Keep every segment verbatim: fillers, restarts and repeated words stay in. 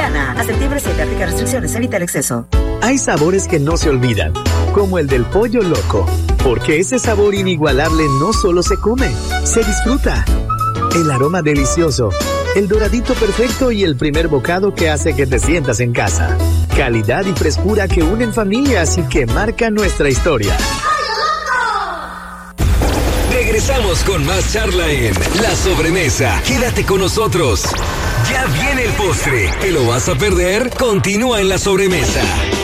Soriana. A septiembre siete, aplica restricciones, evita el exceso. Hay sabores que no se olvidan, como el del pollo loco, porque ese sabor inigualable no solo se come, se disfruta. El aroma delicioso, el doradito perfecto y el primer bocado que hace que te sientas en casa. Calidad y frescura que unen familias y que marcan nuestra historia. Regresamos con más charla en La Sobremesa. Quédate con nosotros. Ya viene el postre. ¿Te lo vas a perder? Continúa en La Sobremesa.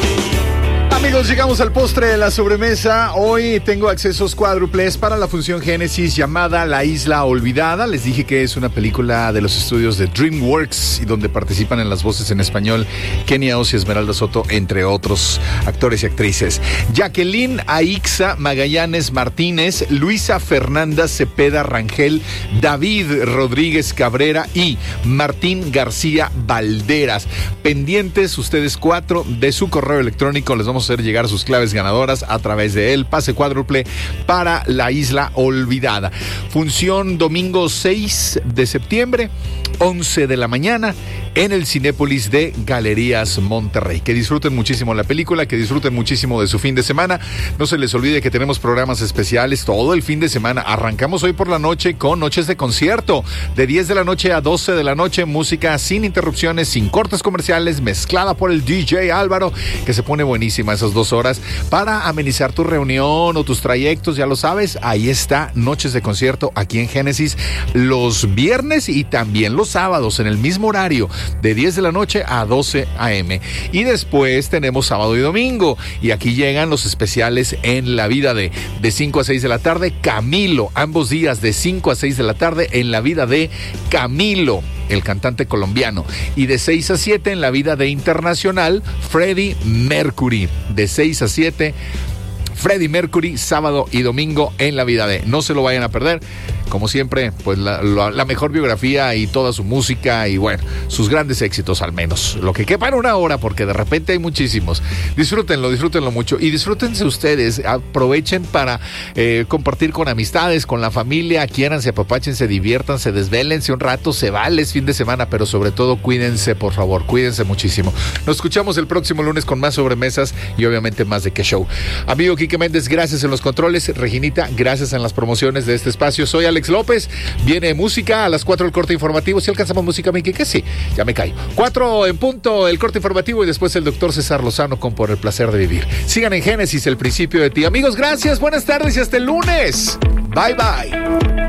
Amigos, llegamos al postre de la sobremesa. Hoy tengo accesos cuádruples para la función Génesis llamada La Isla Olvidada. Les dije que es una película de los estudios de DreamWorks y donde participan en las voces en español Kenia Oz y Esmeralda Soto, entre otros actores y actrices. Jacqueline Aixa Magallanes Martínez, Luisa Fernanda Cepeda Rangel, David Rodríguez Cabrera y Martín García Valderas. Pendientes ustedes cuatro de su correo electrónico. Les vamos a hacer llegar sus claves ganadoras a través de él. Pase cuádruple para La Isla Olvidada. Función domingo seis de septiembre, once de la mañana, en el Cinépolis de Galerías Monterrey. Que disfruten muchísimo la película, que disfruten muchísimo de su fin de semana. No se les olvide que tenemos programas especiales todo el fin de semana. Arrancamos hoy por la noche con noches de concierto. De diez de la noche a doce de la noche, música sin interrupciones, sin cortes comerciales, mezclada por el D J Álvaro, que se pone buenísima esas dos horas para amenizar tu reunión o tus trayectos, ya lo sabes. Ahí está, noches de concierto aquí en Génesis, los viernes y también los sábados en el mismo horario, de diez de la noche a doce a eme. Y después tenemos sábado y domingo, y aquí llegan los especiales en La Vida de, de cinco a seis de la tarde, Camilo, ambos días de cinco a seis de la tarde en La Vida de Camilo, el cantante colombiano, y de seis a siete en La Vida de Internacional, Freddie Mercury, de seis a siete, Freddie Mercury, sábado y domingo en La Vida de. No se lo vayan a perder. Como siempre, pues la, la, la mejor biografía y toda su música y bueno, sus grandes éxitos al menos. Lo que quepa en una hora, porque de repente hay muchísimos. Disfrútenlo, disfrútenlo mucho y disfrútense ustedes. Aprovechen para eh, compartir con amistades, con la familia. Quiéranse, apapáchense, diviértanse, desvélense un rato. Se vale, es fin de semana, pero sobre todo cuídense, por favor. Cuídense muchísimo. Nos escuchamos el próximo lunes con más sobremesas y obviamente más de qué show. Amigo Quique Méndez, gracias en los controles. Reginita, gracias en las promociones de este espacio. Soy Alex López, viene música a las cuatro el corte informativo. Si alcanzamos música, mi Quique, sí, ya me callo. cuatro en punto el corte informativo y después el doctor César Lozano con Por el Placer de Vivir. Sigan en Génesis, el principio de ti. Amigos, gracias, buenas tardes y hasta el lunes. Bye bye.